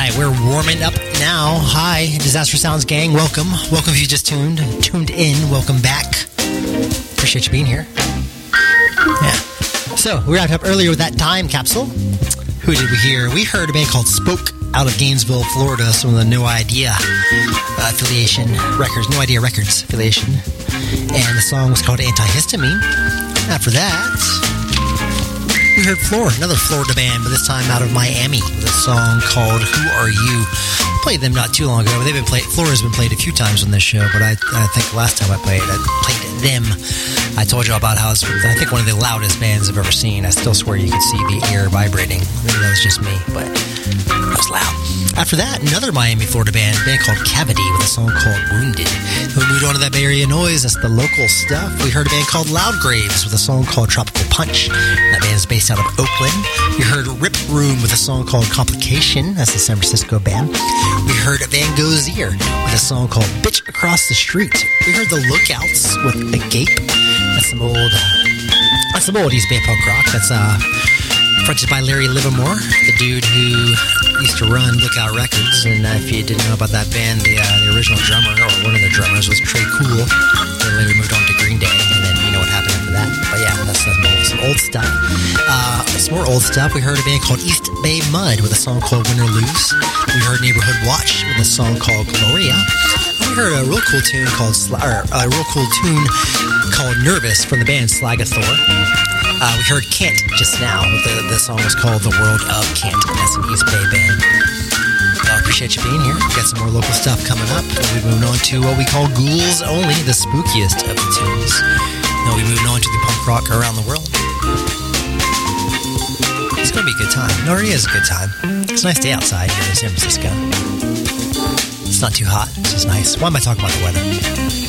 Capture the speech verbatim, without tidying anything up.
right, we're warming up now. Hi, Disaster Sounds gang. Welcome. Welcome if you just tuned tuned in. Welcome back. Appreciate you being here. Yeah. So, we wrapped up earlier with that time capsule. Who did we hear? We heard a band called Spoke out of Gainesville, Florida. Some of the No Idea uh, affiliation records. No Idea Records affiliation. And the song was called Antihistamine. After that, we heard Floor, another Florida band, but this time out of Miami, with a song called Who Are You? Played them not too long ago, but they've been played. Floor has been played a few times on this show, but I, I think the last time I played, I played them. I told you about how it's, I think, one of the loudest bands I've ever seen. I still swear you could see the air vibrating. Maybe that was just me, but it was loud. After that, another Miami, Florida band, a band called Cavity, with a song called Wounded. We moved on to that Bay Area noise. That's the local stuff. We heard a band called Loud Graves with a song called Tropical Punch. That band is based out of Oakland. We heard Rip Room with a song called Complication. That's the San Francisco band. We heard Van Gogh's Ear with a song called Bitch Across the Street. We heard The Lookouts with A Gape. That's some old, that's some old East Bay punk rock. That's uh, fronted by Larry Livermore, the dude who used to run Lookout Records. And uh, if you didn't know about that band, the, uh, the original drummer, or one of the drummers, was Trey Cool. They later moved on to Green Day, and then you know what happened after that. But yeah, that's some old, some old stuff. Uh, some more old stuff. We heard a band called East Bay Mud with a song called Win or Lose. We heard Neighborhood Watch with a song called Gloria. We heard a real cool tune called, or a real cool tune called Nervous from the band Slagathor. Uh, we heard Kant just now. The, the song was called The World of Kant. That's an East Bay band. I appreciate you being here. We've got some more local stuff coming up. We're moving on to what we call Ghouls Only, the spookiest of the tunes. Now we're moving on to the punk rock around the world. It's going to be a good time. It already is a good time. It's a nice day outside here in San Francisco. It's not too hot. It's just nice. Why am I talking about the weather?